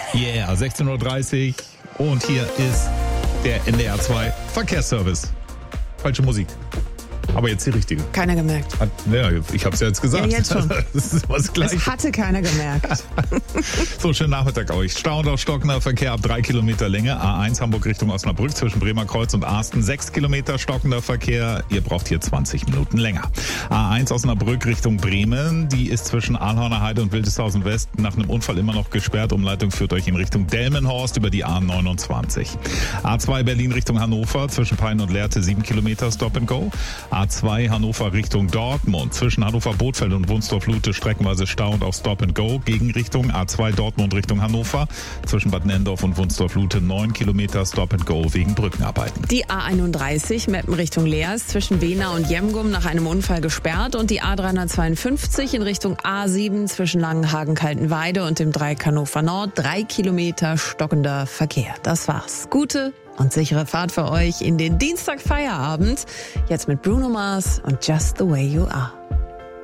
Yeah, 16:30 Uhr und hier ist der NDR 2 Verkehrsservice. Falsche Musik. Aber jetzt die richtige. Keiner gemerkt. Ja, ich habe es ja jetzt gesagt. Ja, jetzt schon. Das ist was gleich. Es hatte keiner gemerkt. So, schönen Nachmittag euch. Stau und auch stockender Verkehr ab 3 Kilometer Länge. A1 Hamburg Richtung Osnabrück zwischen Bremer Kreuz und Arsten 6 Kilometer stockender Verkehr. Ihr braucht hier 20 Minuten länger. A1 Osnabrück Richtung Bremen. Die ist zwischen Ahlhorner Heide und Wildeshausen West nach einem Unfall immer noch gesperrt. Umleitung führt euch in Richtung Delmenhorst über die A29. A2 Berlin Richtung Hannover zwischen Peine und Lehrte 7 Kilometer Stop and Go. A2 Hannover Richtung Dortmund. Zwischen Hannover Bothfeld und Wunstorf-Lute streckenweise Stau und auch Stop and Go. Gegenrichtung A2 Dortmund Richtung Hannover. Zwischen Bad Nendorf und Wunstorf-Lute 9 Kilometer Stop and Go wegen Brückenarbeiten. Die A31 Meppen Richtung Leers zwischen Wena und Jemgum nach einem Unfall gesperrt und die A352 in Richtung A7 zwischen Langenhagen-Kaltenweide und dem Dreieck Hannover Nord 3 Kilometer stockender Verkehr. Das war's. Gute und sichere Fahrt für euch in den Dienstagfeierabend. Jetzt mit Bruno Mars und Just the Way You Are.